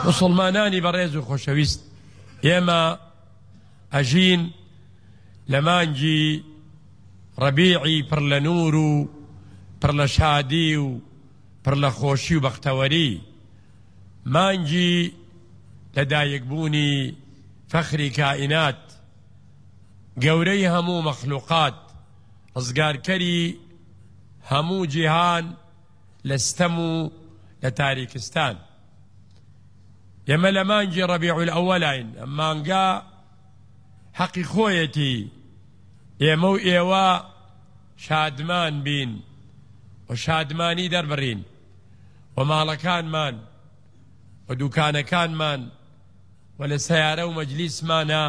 مسلمانانی بەڕێز و خۆشەویست، ئێمە ئەژین لە مانگی ڕەبیعی پڕ لە نور و پڕ لە شادی و پڕ لە خۆشی و بەختەوەری، مانگی لەدایکبوونی فەخری کائینات، گەورەی هەموو مەخلوقات، ڕزگارکەری هەموو جیهان لە ستەم و لە تاریکستان. ئێمە لە مانگی ڕەبیع الئەوەلاین، ئەم مانگا حەقی خۆیەتی ئێمە و ئێوە شادمان بین و شادمانی دەربڕین و ماڵەکانمان و دوکانەکانمان و لە سەیارە و مەجلیسمانە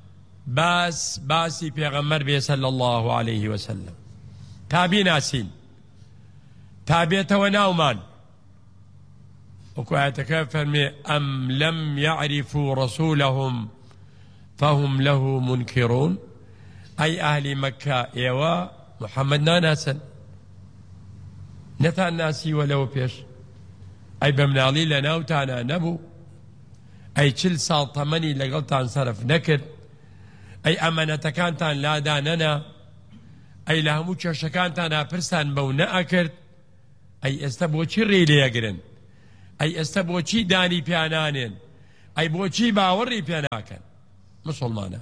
باسی پێغەمبەر بێ صلی الله عليه وسلم، تا بیناسین، تا بێتەوە ناومان. وەکو ئایەتەکە فەرمێ ئەم لەم یعرفوا رەسوولەهم فهم له منکرون، ئەی ئەهلی مەکە ئێوە محەممەد ناناسن، نەتان ناسیوە لەوە پێش، ئەی بە مناڵی لە ناوتانە نەبوو، ئەی 40 ساڵ تەمەنی لەگەڵتان سەرف نەکرد، ئەی ئەمانەتەکانتان لادا نەنا، ئەی لە هەموو کێشەکانتان ناپرسان بەو نەئەکرد، ئەی ئێستا بۆچی ڕێی لێگرن، ئەی ئێستا بۆچی دانی پیانانێن، ئەی بۆچی باوەڕی پێ ناکەن. مسلمانان،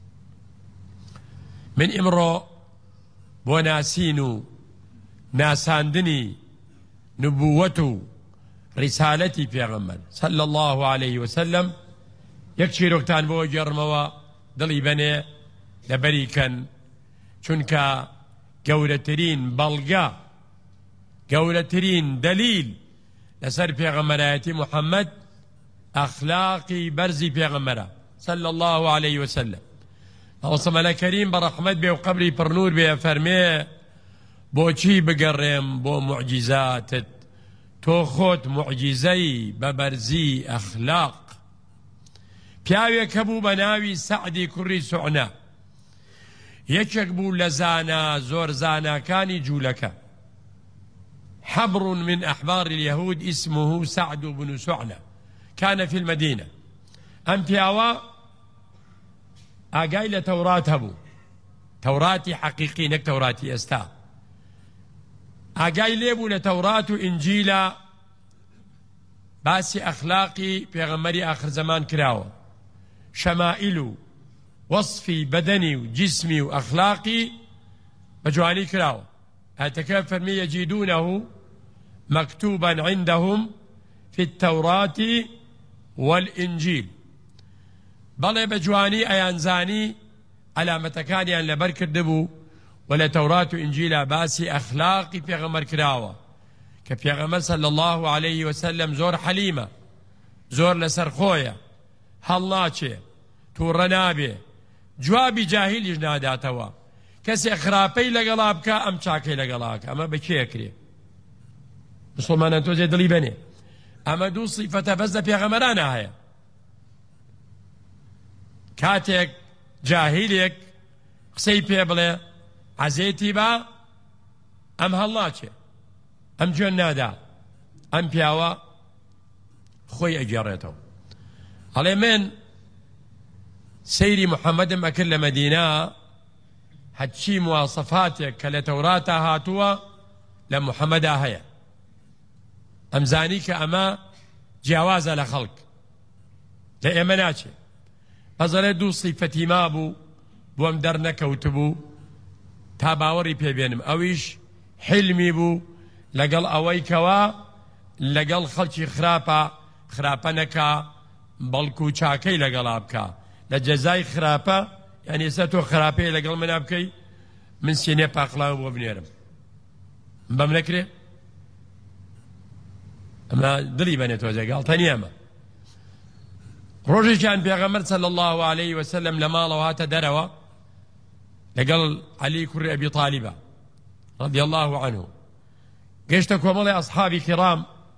من ئیمڕۆ بۆ ناسین و ناساندنی نبووەت و ڕیسالەتی پێغەمبەر صلی الله عليه وسلم یەک چیرۆکتان بۆ گێڕمەوە، دڵی بەنێ لەبەری کەن، چونکە گەورەترین بەڵگە، گەورەترین دەلیل لەسەر پێغەمبەرایەتی محەممەد ئەخلاقی بەرزی پێغەمبەرە صلی الله عليه وسلم. ئەوسەمەلە کەریم بە ڕەحمەت بێ و قەبری پڕنور بێ، فەرمێ بۆچی بگەڕێم بۆ موعجیزاتت، تۆ خۆت موعجیزەی بە بەرزی ئەخلاق. پیاوێک هەبوو بە ناوی سەعدی کوڕی سوعنە، یەکێک بوو لە زانە زۆر زاناکانی جوولەکە، حبر من أحبار اليهود اسمه سعد بن سعنة، كان في المدينة. أم پیاوە ئاگای لە تەورات هەبوو، تەوراتی حەقیقی نەک تەوراتی ئێستا، ئاگای لێبوو لە تەورات و ئینجیلە، باسی ئەخلاقی پێغەمبەری ئاخر زەمان کراوە، شەمائیل و وەصفی بەدەنی و جسمی و ئەخلاقی بە جوانی کراوە. ئایەتەکە فەرمی یەجیدونەه مەکتوبا عندهم في التوراة والإنجيل، بەڵێ بە جوانی ئەیانزانی ئەلامەتەکانیان لەبەر کردبوو و لە تەورات و ئینجیلە باسی ئەخلاقی پێغەمبەر کراوە، کە پێغەمبەر صلی الله عليه وسلم زۆر حەلیمە، زۆر لەسەر خۆیە، هەڵ ناچێ، تووڕە نابێ، جوابی جاهیلیش ناداتەوە، کەسێک خراپەی لەگەڵا بکە ئەم چاکەی لەگەڵاکە. ئەمە بە کێکرێ؟ مسلمانان تۆزێ دڵی بەنێ، ئەمە دوو سیفەتە بەس لە پێغەمبەرانە هەیە. کاتێک جاهیلێک قسەی پێ بڵێ عەزێتی بە، ئەم هەڵ ناچێ، ئەم گوێن نادا، ئەم پیاوە خۆی ئەگێڕێتەوە. هەڵێ من سەیری محەممەدم ئەکرد لە مەدینە، هەرچی مواسەفاتێک کە لە تەوراتە هاتووە لە محەممەدا هەیە، ئەمزانی کە ئەمە جیاوازە لە خەڵک، لە ئێمە ناچێ. ئەزەڵێ دوو سیفەتی ما بوو بۆم دەرنەکەوت بوو تا باوەڕی پێبێنم، ئەویش حلمی بوو لەگەڵ ئەوەی کەوا لەگەڵ خەڵکی خراپە نەکا، بەڵکو چاکەی لەگەڵا بکە لە جەزای خراپە. یعنی ئێستا تۆ خراپەیە لەگەڵ منە بکەی، من سینێ پاقلاوە بۆ بنێرم، بەم نەکرێ؟ ئەمە دڵی بەنێ تۆزێ گاڵتەنی ئەمە. ڕۆژێکیان پێغەمبەر صلی الله عليه وسلم لە ماڵەوە هاتە دەرەوە لەگەڵ عەلی کوڕی ئەبی طالیبە رضی الله عنه، گەیشتە کۆمەڵی ئەصحابی کیرام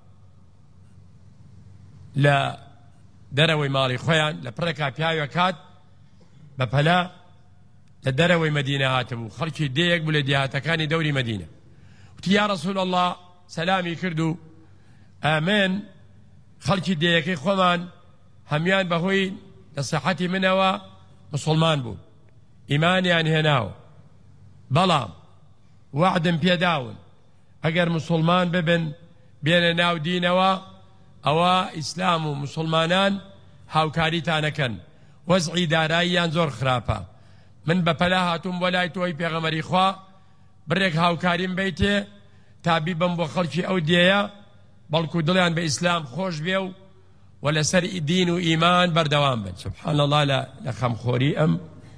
لە دەرەوەی ماڵی خۆیان، لە پڕێکا پیاوێک هات بە پەلا لە دەرەوەی مەدینە هاتبوو، خەڵکی دەیەک بوو لە دیهاتەکانی دەوری مەدینە، وتی یا رەسوول الله، سەلامی کرد و ئامێن خەڵکی دەیەکەی خۆمان هەمیان بەهۆی نەسیحەتی منەوە مسلمان بوون، ئیمانیان هێناوە، بەڵام وعدم پێداون ئەگەر مسلمان ببن بێنە ناو دینەوە ئەوە ئیسلام و مسلمانان هاوکاریتانەکەن، وەزعی داراییان زۆر خراپە. من بە پەلا هاتووم بۆ لای تۆی پێغەمبەری خوا بڕێک هاوکاریم بیتێ تا بیبم بۆ خەڵکی ئەو دێیە بەڵکو دڵیان بە ئیسلام خۆش بێ و لەسەر دین و ئیمان بەردەوام بن. سبحان الله لە خەمخۆری ئەم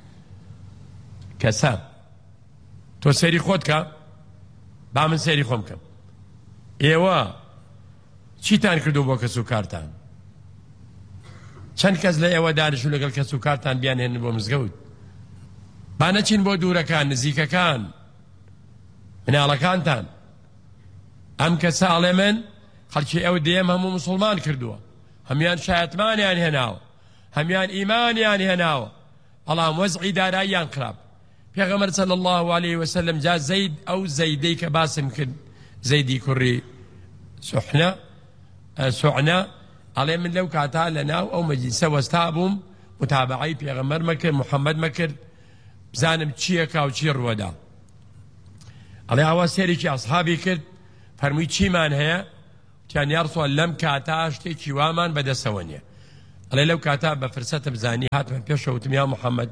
کەسە تۆ سەیری خۆت کە با من سەیری خۆم کەم. ئێوە چیتان کردو بۆ کەس و کارتان؟ چەند کەس لە ئێوە دانیشتون لەگەڵ کەس و کارتان بیانهێنن بۆ مزگەوت؟ با نەچین بۆ دوورەکان نزیکەکان مناڵەکانتان. ئەم کەسە ئەڵێ من خەڵکی ئەو دێم هەموو مسلمان کردووە، هەمیان شایەتمانیان هێناوە، هەمیان ئیمانیان هێناوە، بەڵام وەزعی داراییان خراپ. پێغەمبەر صلی الله عليه وسلم جا زەید ئەو زەیدەی کە باسم کرد زەیدی کوڕی سوعنە ئەڵێ من لەو کاتا لەناو ئەو مەجلیسە وەستا بووم متابعەی پێغەمبەر مەکرد محەممەد مەکرد بزانم چییەکا و چی ڕوەدا. ئەڵێ ئەوە سێرێکی ئەسحابی کرد فەرمووی چیمان هەیە؟ وتیان یا ڕەسوڵ لەم کاتا شتێکی وامان بەدەستەوە نییە. ئەڵێ لەو کاتا بە فرسەتم زانی هاتمە پێشەوە وتم یا محەممەد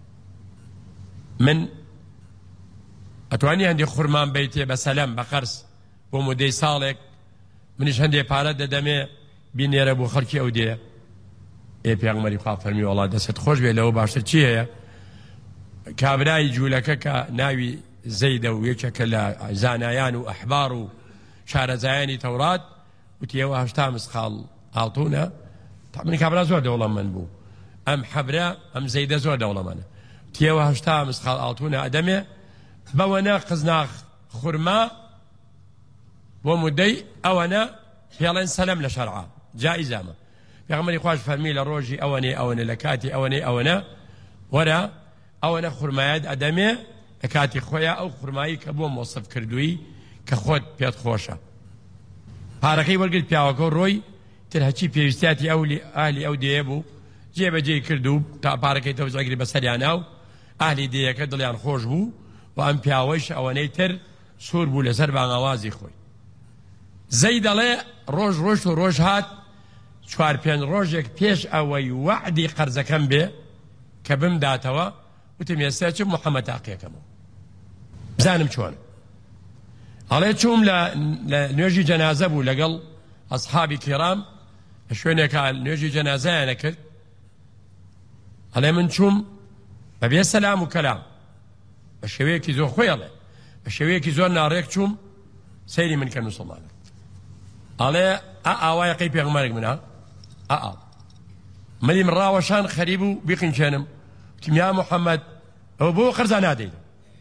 من ئەتوانی هەندێک خوڕمان بیتێ بە سەلەم بە قەرز بۆ مودەی ساڵێک منیش هەندێک پارە دەدەمێ بینێرە بۆ خەڵکی ئەو دێ. ئێ پێغەمبەری خوا فەرمی وەڵا دەست خۆش بێ لەوە باشتر چی هەیە؟ کابرای جوولەکە کە ناوی زەیدە و یەکێکە لە زانایان و ئەحبار و شارەزایانی تەورات وتیەوە 80 مسخاڵ ئاڵتونە. من کابرا زۆر دەوڵەمەند بوو، ئەم حەبرە ئەم زەیدە زۆر دەوڵەمەندە، وتیەوە 80 مسخاڵ ئاڵتونە ئەدەمێ بەوەنە قزناخ خورما بۆ مودەی ئەوەنە پێڵێن سەلەم لە شەرعا جائیزامە. پێغەمبەری خوش فەرمی لە ڕۆژی ئەوەنێ لە کاتی ئەوەنە وەرە ئەوەنە خورمایەت ئەدەمێ لە کاتی خۆیان ئەو خورمایی کە بۆ مۆسف کردووی کە خۆت پێت خۆشە. پارەکەی وەرگرت پیاوەکە ڕۆی تر هەچی پێویستیاتی ئاهلی ئەو دێ بوو جێبەجێ کرد و تا پارەکەی تەوزەگری بەسەریانە و ئاهلی دێیەکە دڵیان خۆش بوو و ئەم پیاوەیش ئەوەنەی تر سوور بوو لەسەر بانگاوازی خۆی. زەید دەڵێ ڕۆژ ڕۆژ و ڕۆژ هات 4-5 ڕۆژێک پێش ئەوەی وعدی قەرزەکەم بێ کە بمداتەوە وتم ئێستا چ محەممەد تاقیەکەمەوە بزانم چۆن. ئەڵێ چووم لە نوێژی جەنازە بوو لەگەڵ ئەسحابی کیرام لە شوێنێکە نوێژی جەنازەیانە کرد. ئەڵێ من چووم بەبێ سەلام و کەلام بە شێوەیەکی زۆر خۆیڵێ بە شێوەیەکی زۆر ناڕێک چووم سەیری من کە مسلمانە. ئەڵێ ئاوایەقەی پێغەمبەرێک منە مەلی من ڕاوەشان خەریب و بیقینچێنم وتم یا محەممەد ئەوە بۆ قەرزا نادەیت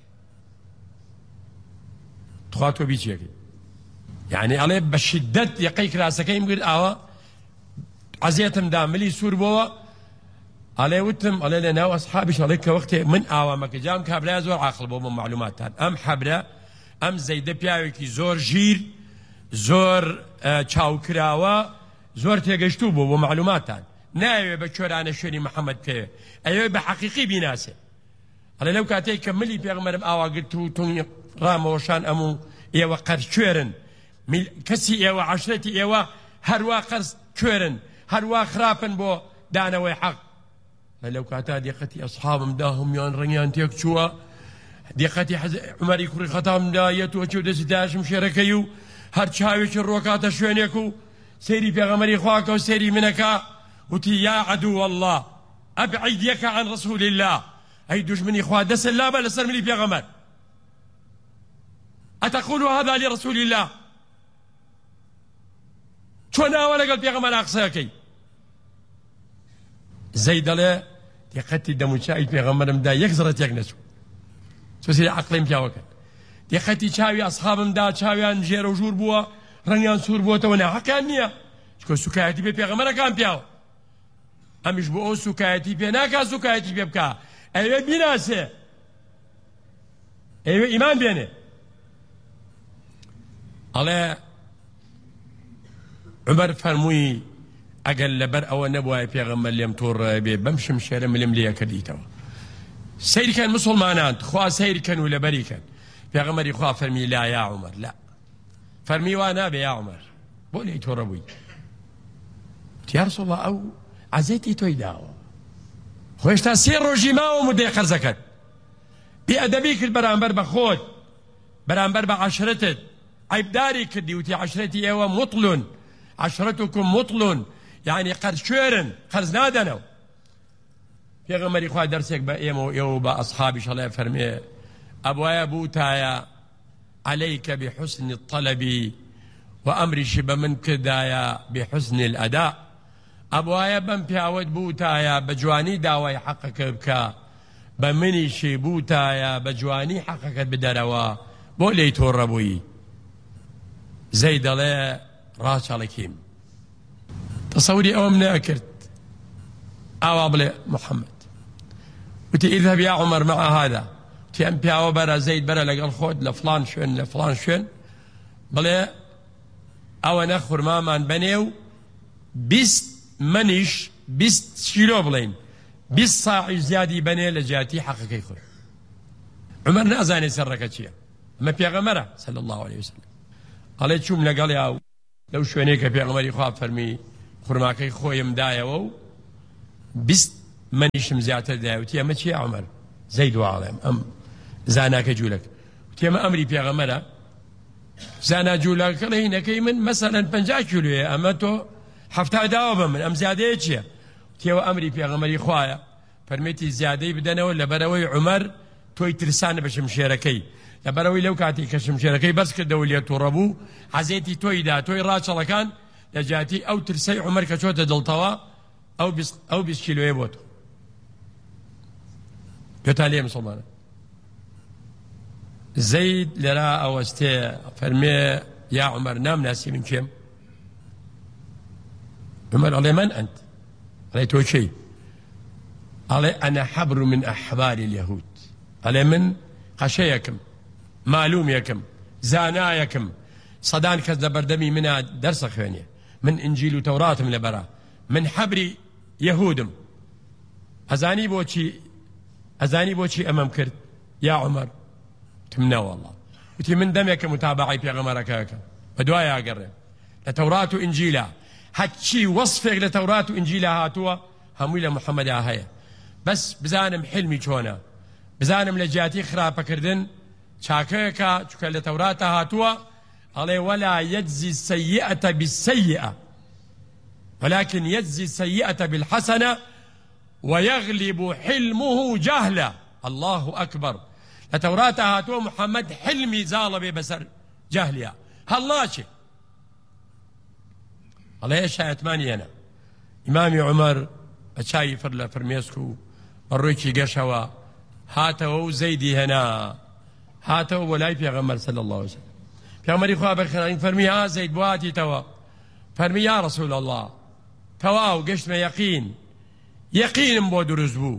تخوا تۆ بیچیەکەی. یعنی ئەڵێ بە شیدەت یەقەی کراسەکەیم گرت ئاوە عەزیەتم دا ملی سوور بۆوە. ئەڵێ وتم ئەڵێ لە ناو ئەسحابیش ئەڵێ کە وەختێ من ئاوامەکە جام کابرای زۆر عاقڵ بۆ من معلوماتتان ئەم حەبرە ئەم زەیدە پیاوێکی زۆر ژیر زۆر چاوکراوە زۆر تێگەشتوو بوو بۆ معلوماتتان ناوێ بە کۆرانە شوێنی محەممەد پێوێ ئەوێ بە حەقیقی بیناسێ. ئەڵێ لەو کاتێک کە ملی پێغەمبەرم ئاواگرت و تونی ڕامەوەشان ئەموو ئێوە قەرز کوێرن کەسی ئێوە عەشرەتی ئێوە هەروە قەرز کوێرن هەروە خراپن بۆ دانەوەی حەق. لەو کاتا دیقەتی ئەسحابم دا هەمویان ڕەنگیان تێک چووە دیقەتی عومەری کوڕی خەتام دا یەتوە چێ و دەستی داشم شێرەکەی و هەر چاوێکی ڕۆکاتە شوێنێک و سەیری پێغەمبەری خواکە و سەیری منەکە وتی یا عەدوو الله ئەبعید یەکە عن رسول الله ئەی دوژمنی خوا دەسە لابە لەسەر ملی پێغەمبەر ئەتەقول هذا لرسول الله چۆن ناوە لەگەڵ پێغەمبەر قسەکەی. زەید دەڵێ دیقەتی دەموچاوی پێغەمبەرم دا یەک زڕەتێک نەچوو سوسی عەقڵیم پیاوەکەن دیقەتی چاوی ئەسحابم دا چاویان ژێرە و ژوور بووە ڕەنگیان سوور بووەتەوە ناحەقیان نییە چکە سوکایەتی پێ پێغەمبەرەکان پیاوە ئەمیش بۆ ئەو سوکایەتی پێ ناکا سوکایەتی پێ بکە ئەوێ بیناسێ ئەوێ ئیمان بێنێ. ئەڵێ عومەر فەرمووی ئەگەر لەبەر ئەوە نەبووایە پێغەمبەر لێم تووڕە بێ بەم شمشێرە ملم لێ کردیتەوە. سیرکەن مسلمانان، خوا سیرکەن و لەبەریکەن. پێغەمبەری خوا فەرمی لا یا عومەر، لا فەرمی وا نابێ یا عومەر، بۆ لێی تۆڕە بووی؟ یا رسوڵ الله ئەو عەزێتی تۆی داوە، خۆ هێشتا 3 ڕۆژی ماوە مودەی قەرزەکەت، بێئەدەبی کرد بەرامبەر بە خۆت، بەرامبەر بە عەشرەتت، عیبداری کردی وتی عەشرەتی ئێوە مطلون، عەشرەتکم مطلون، یعنی قەرز کوێرن، قەرز نادەنەوە. پێغەمبەری خوا دەرسێک بە ئێمە و ئێوە بە ئەسحابی شەڵێ فەرمێ ئەبوایە بوتایە عەلەیکە بحوسن الطەلەب وأمرشي بمن كدايا بحسن الأداء أبوايا بم بياود بوتايا بجواني داوي حقك بكا بمنيشي بوتايا بجواني حقك بدروا بولي توربوي زيد الله راش عليكيم تصوري أو من أكرت أو أبلي محمد وتي اذهب يا عمر مع هذا تي أم بياو برا زيد برا لقال خود لفلان شون لفلان شون بلي أو نخور مامان بنيو 20 منش 20 كيلو بلين 20 صاع زيادي بني لجاتي حقك يخور. عمر نازاني سرك شيء ما بيغمره صلى الله عليه وسلم قال شو من قال يا لو شوينيك بيغمر يخاف فرمي خرماكي خويم دايو 20 منش مزيات دايو تي ما يا عمر زيد وعالم أم زاناك جولك تي ما أمري بيغمره زانا جولا كلهنا كي من مثلا 50 كيلو اما تو حفتا داوبه من ام زياده چه تيو امري پیغمبري خوايا فرميتي زياده بدنه ولا بروي عمر توي ترسان بشمشيركي لبروي لو كاتي كشمشيركي بس كدوليه تربو حزيتي توي دا توي راشله كان لجاتي او ترسي عمر كشوته دلطوا او بس كيلو يبوت قتاليه مسلمان زيد لرا أوستي فرمي يا عمر نام ناسي من كم عمر قال من أنت قال تو شيء قال أنا حبر من أحبار اليهود قال من قشيكم معلوميكم زانايكم صدان كذا بردمي من درس خوانية من إنجيل وتوراة من لبرا من حبر يهودم أزاني بوشي أمام كرت يا عمر تمنى والله وتي من دمك متابعي في غمرك بدوايا قرر لتوراة إنجيلا هاتشي وصفك لتوراة إنجيلا هاتوا همويل محمد هيا بس بزانم حلمي شونا بزانم لجاتي خرابة كردن شاكيكا شكا لتوراة هاتوا علي ولا يجزي السيئة بالسيئة ولكن يجزي السيئة بالحسنة ويغلب حلمه جهلا. الله أكبر. التوراة هاتوا محمد حلمي زالبي بسر جهليا هلاشي الله يشاهد ماني أنا إمامي عمر أشاي فرلا فرميسكو الرويكي قشوا هاتوا زيدي هنا هاتوا ولاي في غمر صلى الله عليه وسلم في غمر إخوة بخيرين فرمي زيد بواتي توا فرمي يا رسول الله تواو قشنا يقين بودو رزبو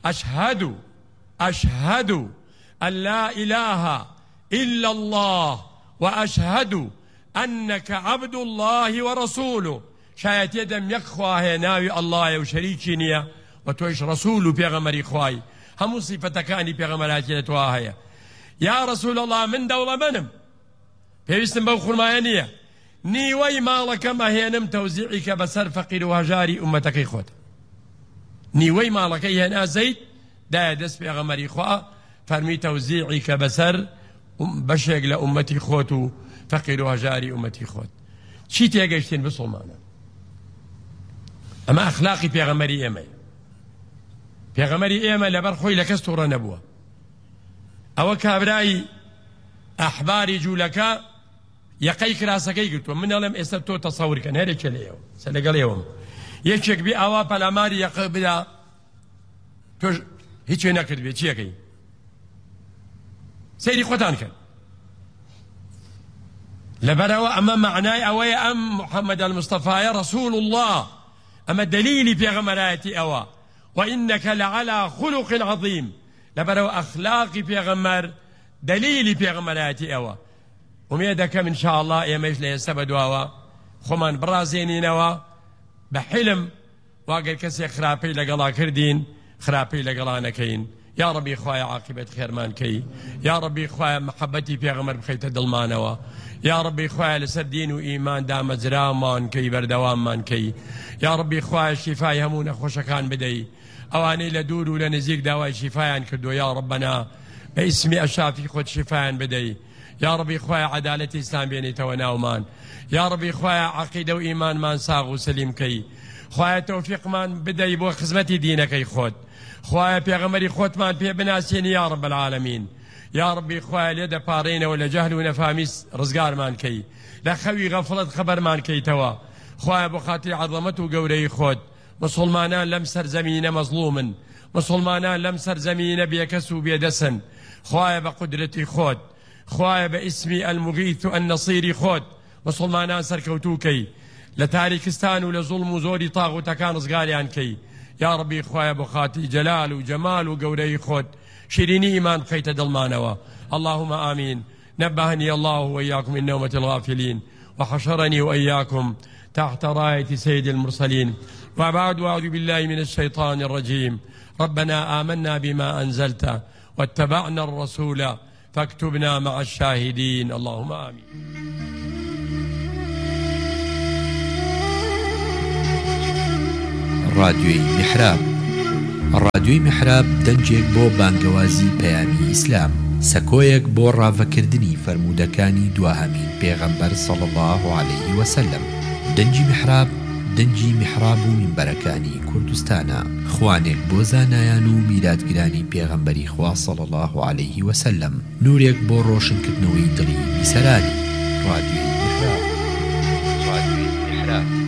أشهد أن لا إله إلا الله وأشهد أنك عبد الله ورسوله شايت يدم يخواه ناوي الله وشريكينيا وتويش رسوله بيغمر إخواي هم صفتكاني بيغمراتي لتواهيا يا رسول الله من دولة منم بيستن بوخر مايانية نيوي مالك ما هي نم توزيعك بسر فقير وهجاري أمتك إخوة نيوي مالك هنا زيد دا دس بيغمر إخوة فرمي توزيعك بسر بشيق لأمتي خوتو فقير وهجاري أمتي خوت شي تيجيشتين بصومانا أما أخلاقي بيغمري إيمي بيغمري إيمي لبرخوي لكستور نبوة أو كابراي أحباري جولكا يقيك راسكي قلت ومن لم استطيع تصور كان هذا كليو سلقال يوم يشك بي أوا بالأماري يقبلا هيك نكر بي تشيكي سيدي قطان كان لبروا أما معناي أوي أم محمد المصطفى يا رسول الله أما دليلي في غمراتي أوا وإنك لعلى خلق عظيم لبروا أخلاقي في غمر دليلي في غمراتي أوا وميدك إن شاء الله يا ميش ليستبدوا أوا خمان برازيني نوا بە حلم واگەر کەسێک خراپەی لەگەڵا کردین خراپەی لەگەڵا نەکەین یا ربی خوایە عاقبەت خێرمان کەی یا ربی خوایە محەبەتی پێغەمبەر بخەیتە دڵمانەوە یا ربی خوایە لەسەر دین و ئیمان دامەزرامان کەی بەردەواممان کەی یا ربی خوایە شیفای هەموو نەخۆشەکان بدەی ئەوانەی لە دوور و لە نزیک داوای شیفایان کردو یا ربنا باسم ئەشافی خۆت شیفایان بدەی یا ربی خوایە عەدالەتی ئیسلام بێنیتەوە ناومان یا ربی خوایە عەقیدە و ئیمانمان ساغ و سەلیم کەی خوایە تەوفیقمان بدەی بۆ خزمەتی دینەکەی خۆت خوایە پێغەمبەری خۆتمان پێ بناسیێنی یا رب العالمین یا ربی خوایە لێ دەپارڕینەوە لە جەهل و نەفامی ڕزگارمان کەی لە خەوی غەفڵەت خەبەرمان کەیتەوە خوایە بۆ خاتری عەظەمەت و گەورەی خۆت مسلمانان لەم سەرزەمینە مەزلومن مسلمانان لەم سەرزەمینە بێکەس و بێدەسن خوایە بە قودرەتی خۆت خوایە بە ئیسمی ئەلموغیث و ئەننەسیری خۆت مسلمانان سەرکەوتووکەی لە تاریکستان و لە زوڵم و زۆری تاغوتەکان ڕزگاریان کەی یا ربی خوایە بۆ خاتی جەلال و جەمال و گەورەی خۆت شیرینی ئیمان بخەیتە دڵمانەوە اللهم آمين نبهني الله وإياكم من نومة الغافلين وحشرني وإياكم تحت راية سيد المرسلين وبعد أعوذ بالله من الشيطان الرجيم ربنا آمنا بما أنزلت واتبعنا الرسول فاكتبنا مع الشاهدين اللهم آمين رادیۆی میحراب ڕادیۆی میحراب دەنجێک بۆ بانگەوازی پەیامی ئیسلام سەکۆیەک بۆ ڕاوەکردنی فەرموودەکانی دواهەمین پێغەمبەر صلی الله عليه وسلم دەنجی میحراب دەنجی میحراب و مینبەرەکانی کوردستانە خوانێک بۆ زانایان و میراتگرانی پێغەمبەری خوا صلی الله عليه وسلم نورێک بۆ ڕۆشنکردنەوەی دڵی بیسەرانی رادیۆی میحراب